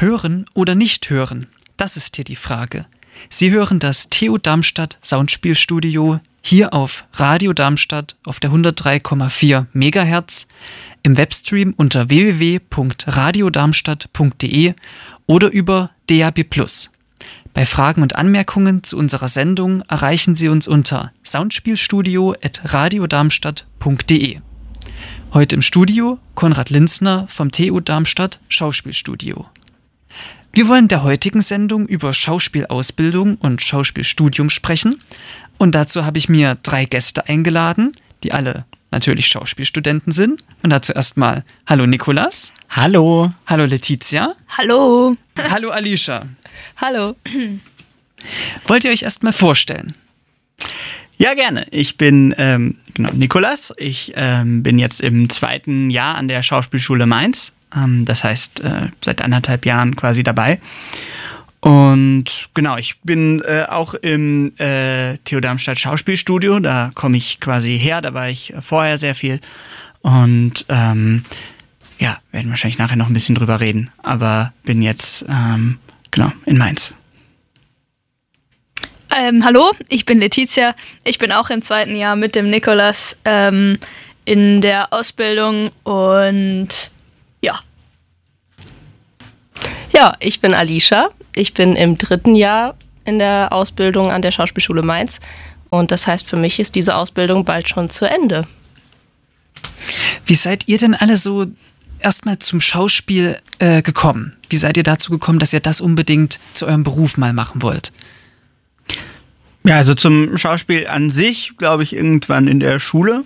Hören oder nicht hören? Das ist hier die Frage. Sie hören das TU Darmstadt Soundspielstudio hier auf Radio Darmstadt auf der 103,4 MHz, im Webstream unter www.radiodarmstadt.de oder über DAB+. Bei Fragen und Anmerkungen zu unserer Sendung erreichen Sie uns unter soundspielstudio@radiodarmstadt.de. Heute im Studio Konrad Linzner vom TU Darmstadt Schauspielstudio. Wir wollen in der heutigen Sendung über Schauspielausbildung und Schauspielstudium sprechen. Und dazu habe ich mir 3 Gäste eingeladen, die alle natürlich Schauspielstudenten sind. Und dazu erstmal hallo Nikolas. Hallo. Hallo Letizia. Hallo. Hallo Alicia. Hallo. Wollt ihr euch erstmal vorstellen? Ja, gerne. Ich bin Nikolas. Ich bin jetzt im 2. Jahr an der Schauspielschule Mainz. Das heißt, seit 1,5 Jahren quasi dabei. Und genau, ich bin auch im TU Darmstadt Schauspielstudio. Da komme ich quasi her, da war ich vorher sehr viel. Und werden wahrscheinlich nachher noch ein bisschen drüber reden. Aber bin jetzt in Mainz. Hallo, ich bin Letizia. Ich bin auch im 2. Jahr mit dem Nikolas in der Ausbildung und ja. Ja, ich bin Alicia. Ich bin im 3. Jahr in der Ausbildung an der Schauspielschule Mainz. Und das heißt, für mich ist diese Ausbildung bald schon zu Ende. Wie seid ihr denn alle so erstmal zum Schauspiel gekommen? Wie seid ihr dazu gekommen, dass ihr das unbedingt zu eurem Beruf mal machen wollt? Ja, also zum Schauspiel an sich, glaube ich, irgendwann in der Schule.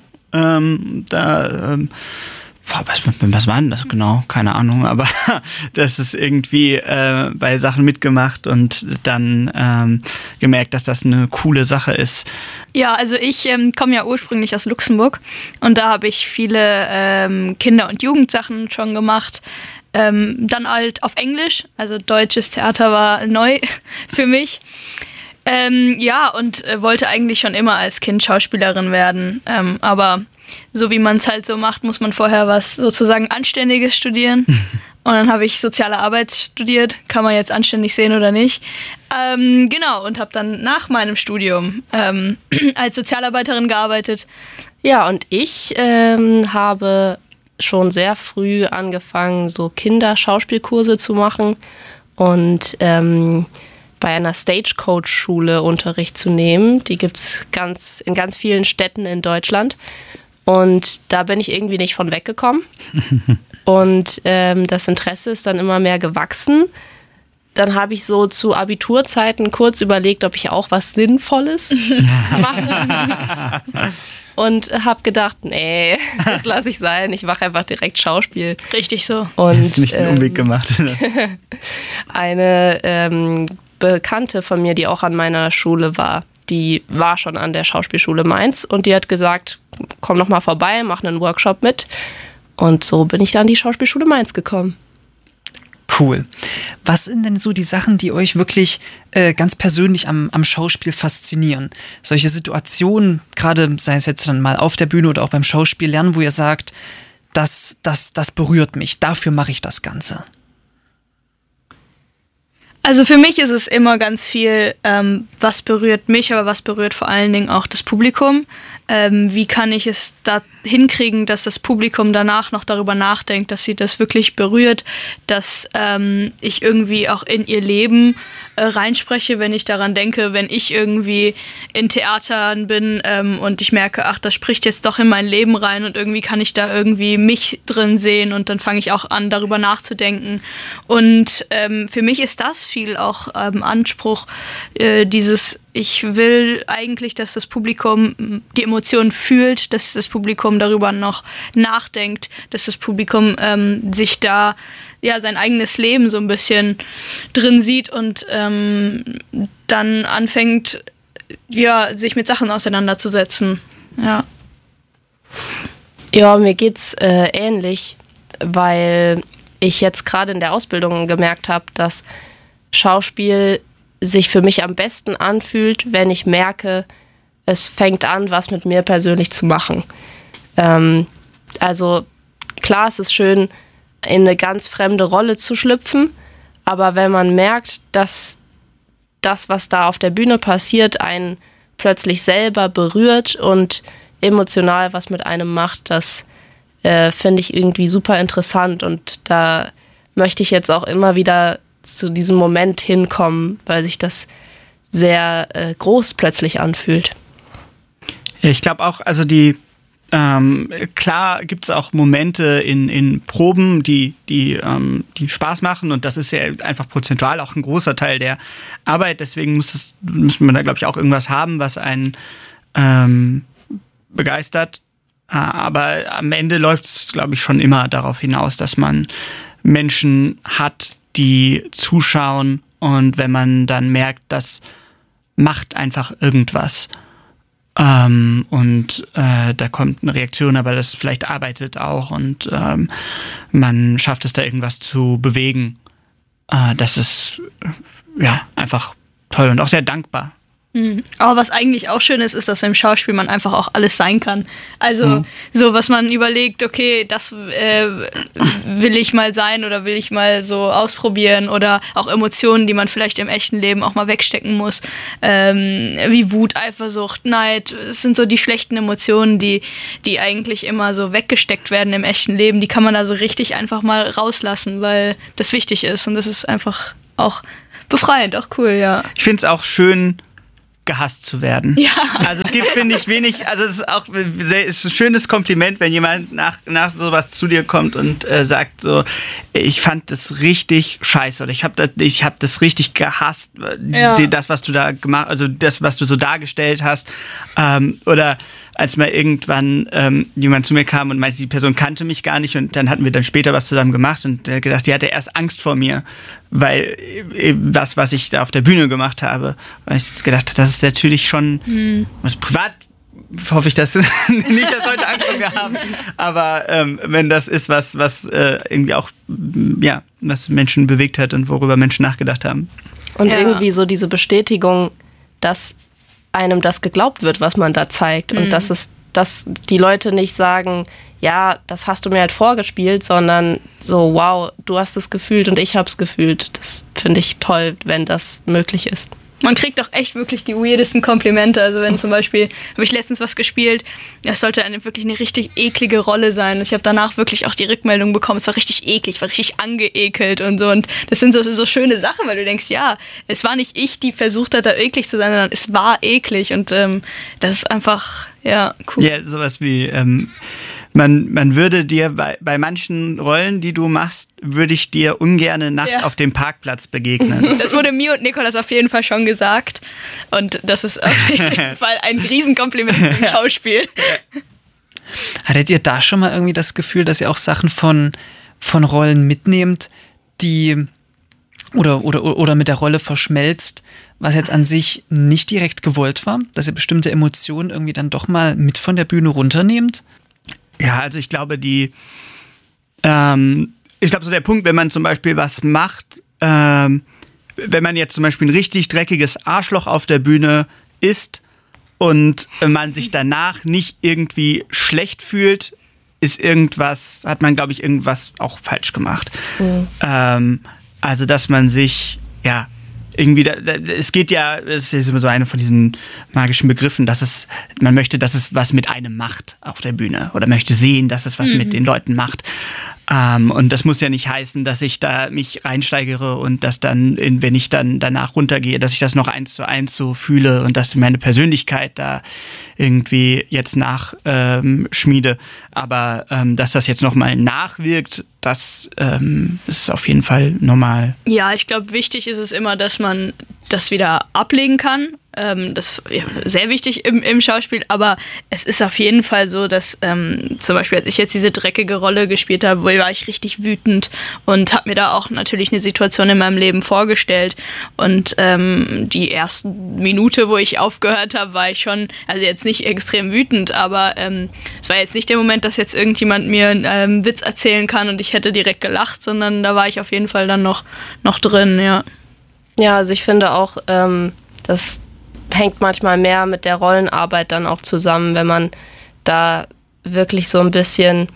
Was war denn das genau? Keine Ahnung, aber das ist irgendwie bei Sachen mitgemacht und dann gemerkt, dass das eine coole Sache ist. Ja, also ich komme ja ursprünglich aus Luxemburg und da habe ich viele Kinder- und Jugendsachen schon gemacht. Dann halt auf Englisch, also deutsches Theater war neu für mich. Und wollte eigentlich schon immer als Kind Schauspielerin werden. Aber so wie man es halt so macht, muss man vorher was sozusagen Anständiges studieren. Und dann habe ich Soziale Arbeit studiert. Kann man jetzt anständig sehen oder nicht. Und habe dann nach meinem Studium als Sozialarbeiterin gearbeitet. Ja, und ich habe schon sehr früh angefangen, so Kinderschauspielkurse zu machen und bei einer Stagecoach-Schule Unterricht zu nehmen. Die gibt es in ganz vielen Städten in Deutschland. Und da bin ich irgendwie nicht von weggekommen. Und das Interesse ist dann immer mehr gewachsen. Dann habe ich so zu Abiturzeiten kurz überlegt, ob ich auch was Sinnvolles mache. Und habe gedacht, nee, das lasse ich sein. Ich mache einfach direkt Schauspiel. Richtig so. Und hast nicht den Umweg gemacht. Eine Bekannte von mir, die auch an meiner Schule war, die war schon an der Schauspielschule Mainz und die hat gesagt, komm noch mal vorbei, mach einen Workshop mit. Und so bin ich dann an die Schauspielschule Mainz gekommen. Cool. Was sind denn so die Sachen, die euch wirklich ganz persönlich am Schauspiel faszinieren? Solche Situationen, gerade sei es jetzt dann mal auf der Bühne oder auch beim Schauspiel lernen, wo ihr sagt, das berührt mich, dafür mache ich das Ganze. Also für mich ist es immer ganz viel, was berührt mich, aber was berührt vor allen Dingen auch das Publikum. Wie kann ich es da hinkriegen, dass das Publikum danach noch darüber nachdenkt, dass sie das wirklich berührt, dass ich irgendwie auch in ihr Leben reinspreche, wenn ich daran denke, wenn ich irgendwie in Theatern bin und ich merke, ach, das spricht jetzt doch in mein Leben rein und irgendwie kann ich da irgendwie mich drin sehen und dann fange ich auch an, darüber nachzudenken. Und für mich ist das viel auch Anspruch, ich will eigentlich, dass das Publikum die Emotionen fühlt, dass das Publikum darüber noch nachdenkt, dass das Publikum sich da sein eigenes Leben so ein bisschen drin sieht und dann anfängt, sich mit Sachen auseinanderzusetzen. Ja, mir geht's ähnlich, weil ich jetzt gerade in der Ausbildung gemerkt habe, dass Schauspiel sich für mich am besten anfühlt, wenn ich merke, es fängt an, was mit mir persönlich zu machen. Also klar, es ist schön, in eine ganz fremde Rolle zu schlüpfen, Aber wenn man merkt, dass das, was da auf der Bühne passiert, einen plötzlich selber berührt und emotional was mit einem macht, das finde ich irgendwie super interessant. Und da möchte ich jetzt auch immer wieder zu diesem Moment hinkommen, weil sich das sehr groß plötzlich anfühlt. Ja, ich glaube auch, also klar gibt es auch Momente in Proben, die Spaß machen, und das ist ja einfach prozentual auch ein großer Teil der Arbeit. Deswegen müssen wir da, glaube ich, auch irgendwas haben, was einen begeistert. Aber am Ende läuft es, glaube ich, schon immer darauf hinaus, dass man Menschen hat, die zuschauen, und wenn man dann merkt, das macht einfach irgendwas. Da kommt eine Reaktion, aber das vielleicht arbeitet auch, und man schafft es da irgendwas zu bewegen. Das ist einfach toll und auch sehr dankbar. Aber was eigentlich auch schön ist, dass im Schauspiel man einfach auch alles sein kann. Also so, was man überlegt, okay, das will ich mal sein oder will ich mal so ausprobieren, oder auch Emotionen, die man vielleicht im echten Leben auch mal wegstecken muss, wie Wut, Eifersucht, Neid. Es sind so die schlechten Emotionen, die eigentlich immer so weggesteckt werden im echten Leben. Die kann man da so richtig einfach mal rauslassen, weil das wichtig ist, und das ist einfach auch befreiend, auch cool, ja. Ich finde es auch schön, gehasst zu werden. Ja. Also es gibt, finde ich, wenig, also es ist auch ist ein schönes Kompliment, wenn jemand nach sowas zu dir kommt und sagt so, ich fand das richtig scheiße, oder ich hab das richtig gehasst, das, was du da gemacht, also das, was du so dargestellt hast, oder als mal irgendwann jemand zu mir kam und meinte, die Person kannte mich gar nicht, und dann hatten wir dann später was zusammen gemacht, und der hat gedacht, die hatte erst Angst vor mir, weil das, was ich da auf der Bühne gemacht habe, weil ich gedacht, das ist natürlich schon, also privat hoffe ich, dass nicht, dass Leute Angst vor mir haben, aber wenn das ist, was irgendwie auch, was Menschen bewegt hat und worüber Menschen nachgedacht haben. Und irgendwie so diese Bestätigung, dass einem das geglaubt wird, was man da zeigt, und dass die Leute nicht sagen, ja, das hast du mir halt vorgespielt, sondern so, wow, du hast es gefühlt und ich hab's gefühlt. Das finde ich toll, wenn das möglich ist. Man kriegt auch echt wirklich die weirdesten Komplimente. Also wenn zum Beispiel, habe ich letztens was gespielt, das sollte wirklich eine richtig eklige Rolle sein. Und ich habe danach wirklich auch die Rückmeldung bekommen, es war richtig eklig, war richtig angeekelt und so. Und das sind so schöne Sachen, weil du denkst, ja, es war nicht ich, die versucht hat, da eklig zu sein, sondern es war eklig. Und das ist einfach, cool. Ja, sowas wie, man würde dir bei manchen Rollen, die du machst, würde ich dir ungerne nachts auf dem Parkplatz begegnen. Das wurde mir und Nikolas auf jeden Fall schon gesagt. Und das ist auf jeden Fall ein Riesenkompliment im Schauspiel. Hattet ihr da schon mal irgendwie das Gefühl, dass ihr auch Sachen von Rollen mitnehmt, die oder mit der Rolle verschmelzt, was jetzt an sich nicht direkt gewollt war? Dass ihr bestimmte Emotionen irgendwie dann doch mal mit von der Bühne runternehmt? Ja, also ich glaube, so der Punkt, wenn man zum Beispiel was macht, wenn man jetzt zum Beispiel ein richtig dreckiges Arschloch auf der Bühne ist und man sich danach nicht irgendwie schlecht fühlt, hat man, glaube ich, irgendwas auch falsch gemacht. Also, dass man sich, irgendwie, es ist immer so eine von diesen magischen Begriffen, man möchte, dass es was mit einem macht auf der Bühne, oder möchte sehen, dass es was mit den Leuten macht. Und das muss ja nicht heißen, dass ich da mich reinsteigere und dass dann, wenn ich dann danach runtergehe, dass ich das noch 1:1 so fühle und dass meine Persönlichkeit da irgendwie jetzt nachschmiede. Aber dass das jetzt nochmal nachwirkt, das ist auf jeden Fall normal. Ja, ich glaube, wichtig ist es immer, dass man das wieder ablegen kann. Das ist sehr wichtig im Schauspiel, aber es ist auf jeden Fall so, dass zum Beispiel, als ich jetzt diese dreckige Rolle gespielt habe, war ich richtig wütend und habe mir da auch natürlich eine Situation in meinem Leben vorgestellt, und die erste Minute, wo ich aufgehört habe, war ich schon, also jetzt nicht extrem wütend, aber es war jetzt nicht der Moment, dass jetzt irgendjemand mir einen Witz erzählen kann und ich hätte direkt gelacht, sondern da war ich auf jeden Fall dann noch drin, ja. Ja, also ich finde auch, das hängt manchmal mehr mit der Rollenarbeit dann auch zusammen, wenn man da wirklich so ein bisschen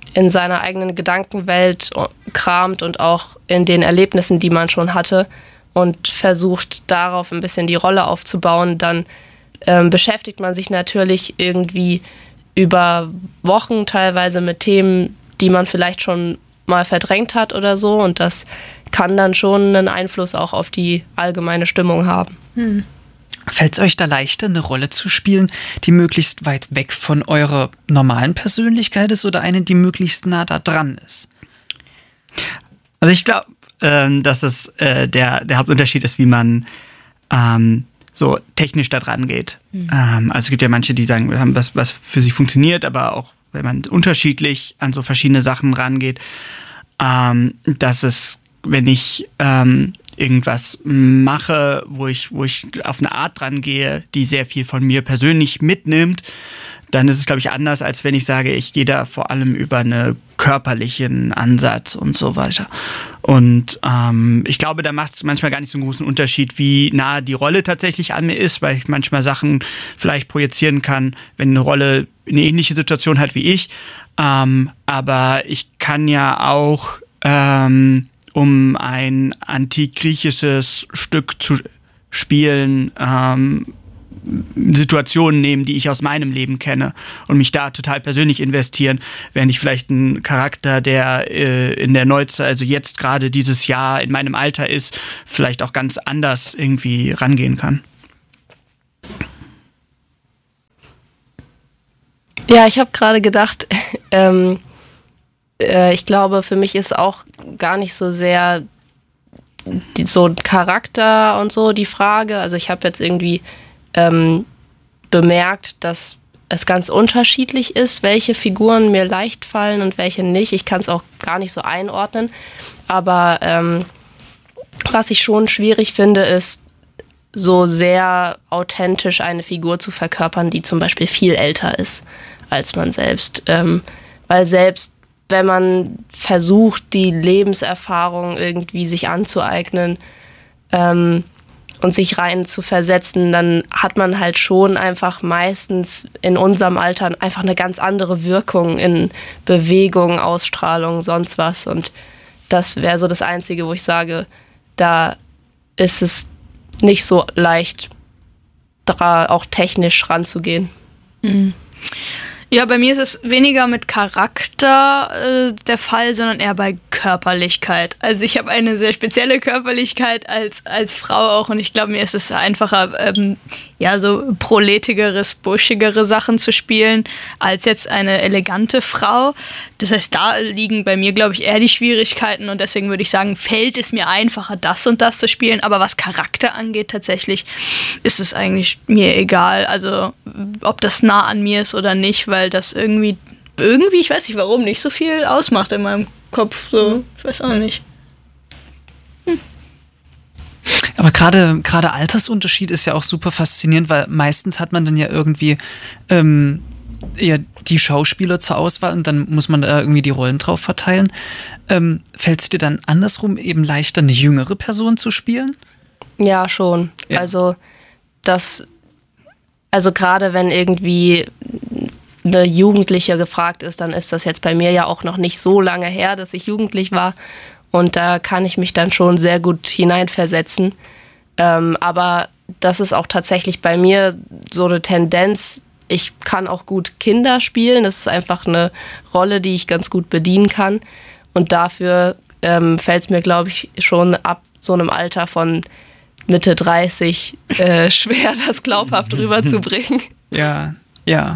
in seiner eigenen Gedankenwelt kramt und auch in den Erlebnissen, die man schon hatte und versucht darauf ein bisschen die Rolle aufzubauen, dann beschäftigt man sich natürlich irgendwie über Wochen teilweise mit Themen, die man vielleicht schon mal verdrängt hat oder so, und das kann dann schon einen Einfluss auch auf die allgemeine Stimmung haben. Fällt es euch da leichter, eine Rolle zu spielen, die möglichst weit weg von eurer normalen Persönlichkeit ist, oder eine, die möglichst nah da dran ist? Also ich glaube, dass das der Hauptunterschied ist, wie man so technisch da dran geht. Also es gibt ja manche, die sagen, wir haben was für sie funktioniert, aber auch wenn man unterschiedlich an so verschiedene Sachen rangeht, dass es, wenn ich irgendwas mache, wo ich auf eine Art dran gehe, die sehr viel von mir persönlich mitnimmt, dann ist es, glaube ich, anders, als wenn ich sage, ich gehe da vor allem über einen körperlichen Ansatz und so weiter. Und ich glaube, da macht es manchmal gar nicht so einen großen Unterschied, wie nah die Rolle tatsächlich an mir ist, weil ich manchmal Sachen vielleicht projizieren kann, wenn eine Rolle eine ähnliche Situation hat wie ich. Aber ich kann ja auch, um ein antik-griechisches Stück zu spielen, Situationen nehmen, die ich aus meinem Leben kenne und mich da total persönlich investieren, während ich vielleicht einen Charakter, der in der Neuzeit, also jetzt gerade dieses Jahr in meinem Alter ist, vielleicht auch ganz anders irgendwie rangehen kann. Ja, ich habe gerade gedacht, ich glaube, für mich ist auch gar nicht so sehr so Charakter und so die Frage. Also ich habe jetzt irgendwie bemerkt, dass es ganz unterschiedlich ist, welche Figuren mir leicht fallen und welche nicht. Ich kann es auch gar nicht so einordnen. Aber was ich schon schwierig finde, ist, so sehr authentisch eine Figur zu verkörpern, die zum Beispiel viel älter ist als man selbst. Weil selbst wenn man versucht, die Lebenserfahrung irgendwie sich anzueignen, und sich rein zu versetzen, dann hat man halt schon einfach meistens in unserem Alter einfach eine ganz andere Wirkung in Bewegung, Ausstrahlung, sonst was. Und das wäre so das Einzige, wo ich sage, da ist es nicht so leicht, da auch technisch ranzugehen. Ja, bei mir ist es weniger mit Charakter der Fall, sondern eher bei Körperlichkeit. Also ich habe eine sehr spezielle Körperlichkeit als Frau auch, und ich glaube, mir ist es einfacher, so proletigere, buschigere Sachen zu spielen, als jetzt eine elegante Frau. Das heißt, da liegen bei mir, glaube ich, eher die Schwierigkeiten, und deswegen würde ich sagen, fällt es mir einfacher, das und das zu spielen. Aber was Charakter angeht, tatsächlich ist es eigentlich mir egal. Also ob das nah an mir ist oder nicht, weil das irgendwie, ich weiß nicht warum, nicht so viel ausmacht in meinem Kopf. So, ich weiß auch nicht. Aber gerade Altersunterschied ist ja auch super faszinierend, weil meistens hat man dann ja irgendwie eher die Schauspieler zur Auswahl und dann muss man da irgendwie die Rollen drauf verteilen. Fällt es dir dann andersrum eben leichter, eine jüngere Person zu spielen? Ja, schon. Ja. Also gerade wenn irgendwie eine Jugendliche gefragt ist, dann ist das jetzt bei mir ja auch noch nicht so lange her, dass ich jugendlich war. Und da kann ich mich dann schon sehr gut hineinversetzen. Aber das ist auch tatsächlich bei mir so eine Tendenz. Ich kann auch gut Kinder spielen. Das ist einfach eine Rolle, die ich ganz gut bedienen kann. Und dafür fällt es mir, glaube ich, schon ab so einem Alter von Mitte 30 schwer, das glaubhaft rüberzubringen. Ja, ja.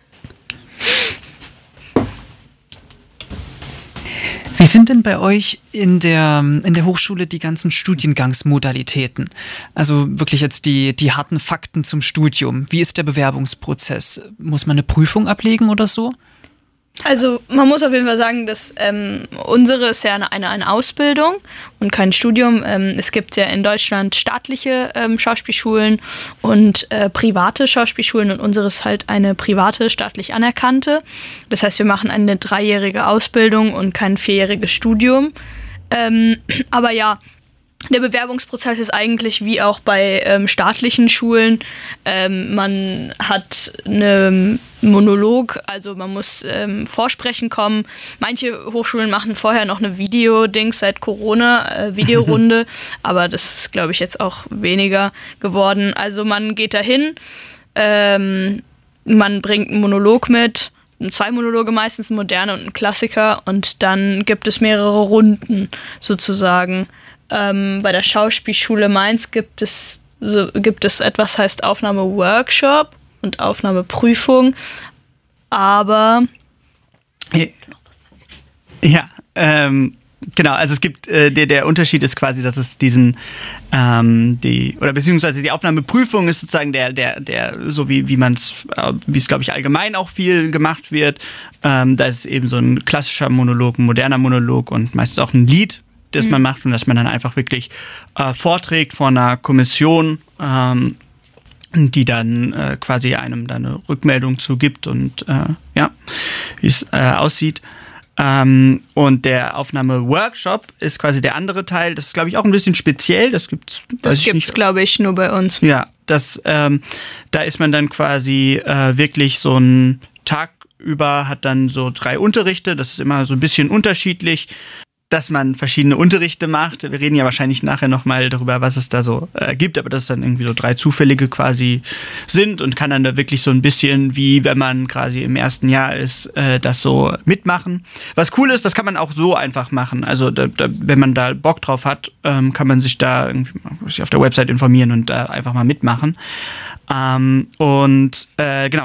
Wie sind denn bei euch in der Hochschule die ganzen Studiengangsmodalitäten? Also wirklich jetzt die harten Fakten zum Studium. Wie ist der Bewerbungsprozess? Muss man eine Prüfung ablegen oder so? Also man muss auf jeden Fall sagen, dass unsere ist ja eine Ausbildung und kein Studium. Es gibt ja in Deutschland staatliche Schauspielschulen und private Schauspielschulen, und unsere ist halt eine private, staatlich anerkannte. Das heißt, wir machen eine 3-jährige Ausbildung und kein 4-jähriges Studium. Aber ja, Der Bewerbungsprozess ist eigentlich wie auch bei staatlichen Schulen. Man hat einen Monolog, also man muss vorsprechen kommen. Manche Hochschulen machen vorher noch eine Video-Dings seit Corona, Videorunde, aber das ist, glaube ich, jetzt auch weniger geworden. Also man geht dahin, man bringt einen Monolog mit, 2 Monologe meistens, ein moderner und ein Klassiker, und dann gibt es mehrere Runden sozusagen. Bei der Schauspielschule Mainz gibt es etwas, heißt Aufnahmeworkshop und Aufnahmeprüfung, aber ja, genau, also es gibt, der Unterschied ist quasi, dass es beziehungsweise die Aufnahmeprüfung ist sozusagen der so wie es, glaube ich, allgemein auch viel gemacht wird. Da ist eben so ein klassischer Monolog, ein moderner Monolog und meistens auch ein Lied, das man macht, und dass man dann einfach wirklich vorträgt vor einer Kommission, die dann quasi einem dann eine Rückmeldung zu gibt und wie es aussieht. Und der Aufnahmeworkshop ist quasi der andere Teil. Das ist, glaube ich, auch ein bisschen speziell. Das gibt's, glaube ich, nur bei uns. Ja, da ist man dann quasi wirklich so einen Tag über, hat dann so 3 Unterrichte. Das ist immer so ein bisschen unterschiedlich, dass man verschiedene Unterrichte macht. Wir reden ja wahrscheinlich nachher nochmal darüber, was es da so gibt, aber dass es dann irgendwie so 3 zufällige quasi sind und kann dann da wirklich so ein bisschen, wie wenn man quasi im ersten Jahr ist, das so mitmachen. Was cool ist, das kann man auch so einfach machen. Also wenn man da Bock drauf hat, kann man sich da irgendwie auf der Website informieren und da einfach mal mitmachen. Genau,